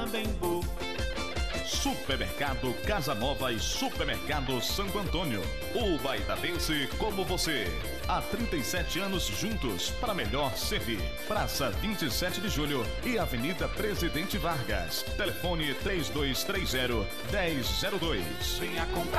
Pacaembu. Supermercado Casa Nova e Supermercado Santo Antônio. O baitabense como você. Há 37 anos juntos para melhor servir. Praça 27 de Julho e Avenida Presidente Vargas. Telefone 3230-1002. Venha comprar.